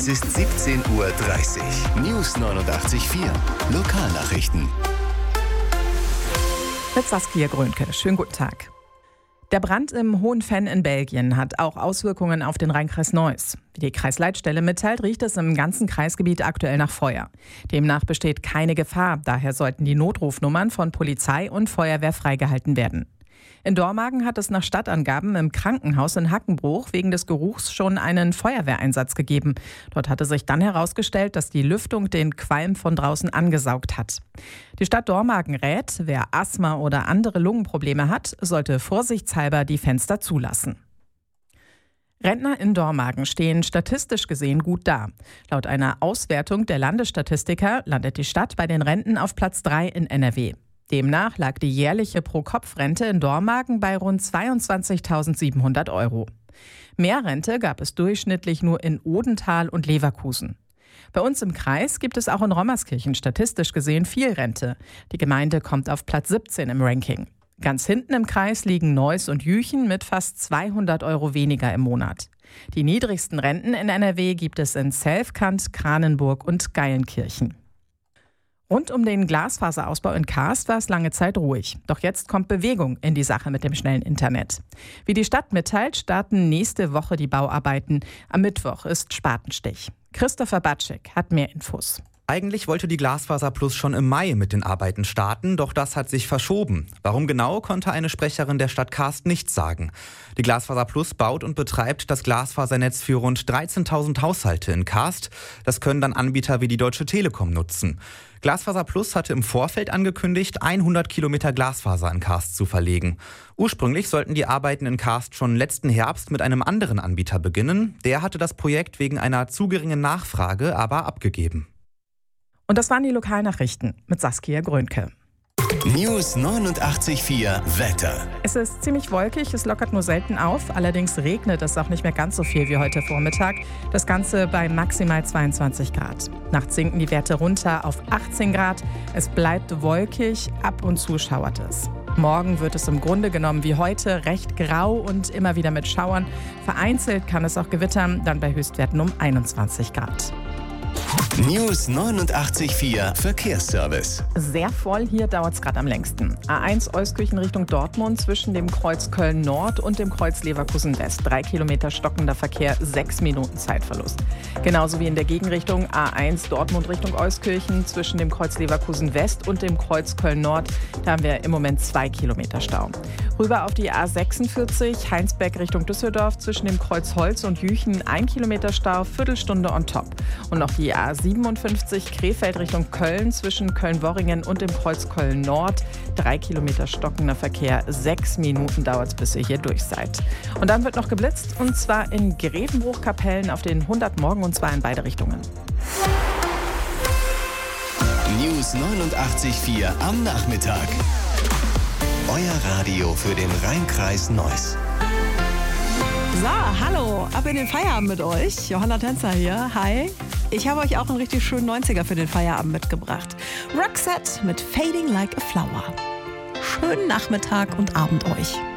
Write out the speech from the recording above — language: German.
Es ist 17:30 Uhr. News 89.4. Lokalnachrichten. Mit Saskia Grönke. Schönen guten Tag. Der Brand im Hohenfenn in Belgien hat auch Auswirkungen auf den Rheinkreis Neuss. Wie die Kreisleitstelle mitteilt, riecht es im ganzen Kreisgebiet aktuell nach Feuer. Demnach besteht keine Gefahr. Daher sollten die Notrufnummern von Polizei und Feuerwehr freigehalten werden. In Dormagen hat es nach Stadtangaben im Krankenhaus in Hackenbruch wegen des Geruchs schon einen Feuerwehreinsatz gegeben. Dort hatte sich dann herausgestellt, dass die Lüftung den Qualm von draußen angesaugt hat. Die Stadt Dormagen rät, wer Asthma oder andere Lungenprobleme hat, sollte vorsichtshalber die Fenster zulassen. Rentner in Dormagen stehen statistisch gesehen gut da. Laut einer Auswertung der Landesstatistiker landet die Stadt bei den Renten auf Platz 3 in NRW. Demnach lag die jährliche Pro-Kopf-Rente in Dormagen bei rund 22.700 €. Mehr Rente gab es durchschnittlich nur in Odenthal und Leverkusen. Bei uns im Kreis gibt es auch in Rommerskirchen statistisch gesehen viel Rente. Die Gemeinde kommt auf Platz 17 im Ranking. Ganz hinten im Kreis liegen Neuss und Jüchen mit fast 200 € weniger im Monat. Die niedrigsten Renten in NRW gibt es in Selfkant, Kranenburg und Geilenkirchen. Rund um den Glasfaserausbau in Karst war es lange Zeit ruhig. Doch jetzt kommt Bewegung in die Sache mit dem schnellen Internet. Wie die Stadt mitteilt, starten nächste Woche die Bauarbeiten. Am Mittwoch ist Spatenstich. Christopher Batschek hat mehr Infos. Eigentlich wollte die Glasfaser Plus schon im Mai mit den Arbeiten starten, doch das hat sich verschoben. Warum genau, konnte eine Sprecherin der Stadt Karst nicht sagen. Die Glasfaser Plus baut und betreibt das Glasfasernetz für rund 13.000 Haushalte in Karst. Das können dann Anbieter wie die Deutsche Telekom nutzen. Glasfaser Plus hatte im Vorfeld angekündigt, 100 Kilometer Glasfaser in Karst zu verlegen. Ursprünglich sollten die Arbeiten in Karst schon letzten Herbst mit einem anderen Anbieter beginnen. Der hatte das Projekt wegen einer zu geringen Nachfrage aber abgegeben. Und das waren die Lokalnachrichten mit Saskia Grönke. News 89.4 Wetter. Es ist ziemlich wolkig, es lockert nur selten auf. Allerdings regnet es auch nicht mehr ganz so viel wie heute Vormittag. Das Ganze bei maximal 22 Grad. Nachts sinken die Werte runter auf 18 Grad. Es bleibt wolkig, ab und zu schauert es. Morgen wird es im Grunde genommen wie heute recht grau und immer wieder mit Schauern. Vereinzelt kann es auch gewittern, dann bei Höchstwerten um 21 Grad. News 89.4 Verkehrsservice. Sehr voll, hier dauert es gerade am längsten. A1 Euskirchen Richtung Dortmund zwischen dem Kreuz Köln Nord und dem Kreuz Leverkusen West. 3 Kilometer stockender Verkehr, 6 Minuten Zeitverlust. Genauso wie in der Gegenrichtung A1 Dortmund Richtung Euskirchen zwischen dem Kreuz Leverkusen West und dem Kreuz Köln Nord. Da haben wir im Moment 2 Kilometer Stau. Rüber auf die A46 Heinsberg Richtung Düsseldorf zwischen dem Kreuz Holz und Jüchen 1 Kilometer Stau, Viertelstunde on top. Und noch die A57 Krefeld Richtung Köln zwischen Köln-Worringen und dem Kreuz Köln Nord. 3 Kilometer stockender Verkehr, 6 Minuten dauert es, bis ihr hier durch seid. Und dann wird noch geblitzt, und zwar in Grevenbruch-Kapellen auf den 100 Morgen, und zwar in beide Richtungen. News 89.4 am Nachmittag. Euer Radio für den Rheinkreis Neuss. So, hallo, ab in den Feierabend mit euch. Johanna Tänzer hier, hi. Ich habe euch auch einen richtig schönen 90er für den Feierabend mitgebracht. Roxette mit Fading Like a Flower. Schönen Nachmittag und Abend euch.